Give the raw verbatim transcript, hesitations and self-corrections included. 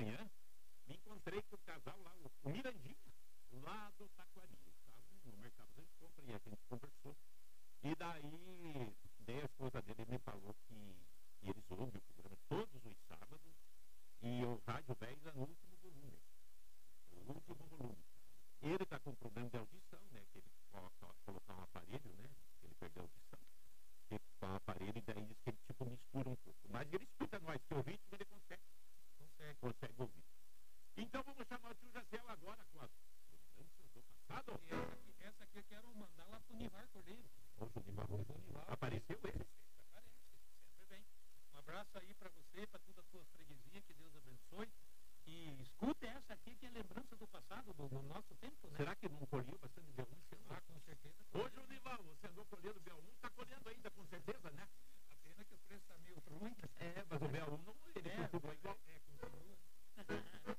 manhã, me encontrei com o casal lá, o Mirandinha, lá do Taquari. Estava no mercado de compra e a gente conversou. E daí, daí a esposa dele me falou que, que eles ouvem o programa todos os sábados e o Rádio dez é no último volume. O último volume. Ele está com problema de audição, né? Que ele coloca, colocar um aparelho, né? Que ele perdeu a audição. Ele coloca um aparelho e daí diz que ele tipo mistura um pouco. Mas ele escuta nós, que o ritmo ele consegue. Consegue, consegue ouvir. Então vamos chamar o tio Jaciel agora com as lembranças do passado. E essa aqui, essa aqui eu quero mandar lá pro Nivar Cordeiro. O Nivar, apareceu ele? Sempre aparece, sempre vem. Um abraço aí pra você, pra toda a tua freguesia, que Deus abençoe. E escuta essa aqui que é lembrança do passado, do, do nosso tempo, né? Será que não colheu